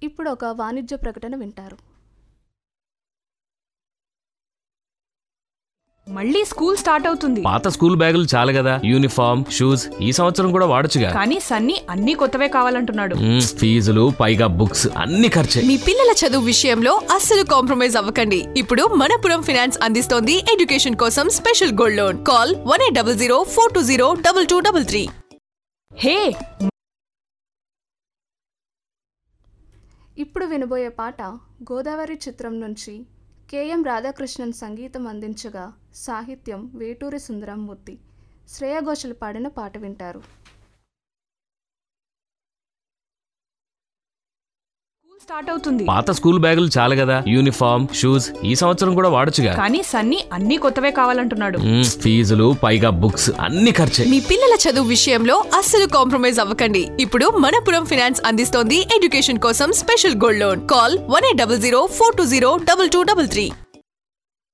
ఇప్పుడు ఒక వాణిజ్య ప్రకటన వింటారు. మళ్ళీ స్కూల్ స్టార్ట్ అవుతుంది. పాత స్కూల్ బ్యాగులు చాలు కదా, యూనిఫామ్ షూస్ ఈ సంవత్సరం కూడా వాడొచ్చుగా. కానీ సన్నీ అన్ని కొత్తవే కావాలంటున్నాడు. ఫీజులు పైగా బుక్స్ అన్ని ఖర్చే. మీ పిల్లల చదువు విషయంలో అస్సలు కాంప్రమైజ్ అవ్వకండి. ఇప్పుడు మనపురం ఫైనాన్స్ అందిస్తోంది ఎడ్యుకేషన్ కోసం స్పెషల్ గోల్డ్ లోన్. కాల్ 1800 420 2233. హే, ఇప్పుడు వినబోయే పాట గోదావరి చిత్రం నుంచి కెఎం రాధాకృష్ణన్ సంగీతం అందించగా సాహిత్యం వేటూరి సుందరమూర్తి. శ్రేయ ఘోషల్ పాడిన పాట వింటారు. స్టార్ట్ అవుతుంది. పాత స్కూల్ బ్యాగులు చాలు కదా, యూనిఫామ్ షూస్ ఈ సంవత్సరం కూడా వాడొచ్చుగా. కానీ సన్నీ అన్ని కొత్తవే కావాలంటున్నాడు. ఫీజులు పైగా బుక్స్ అన్ని ఖర్చే. మీ పిల్లల చదువు విషయంలో అస్సలు కాంప్రమైజ్ అవ్వకండి. ఇప్పుడు మనపురం ఫైనాన్స్ అందిస్తోంది ఎడ్యుకేషన్ కోసం స్పెషల్ గోల్డ్ లోన్. కాల్ 1800 420 2233.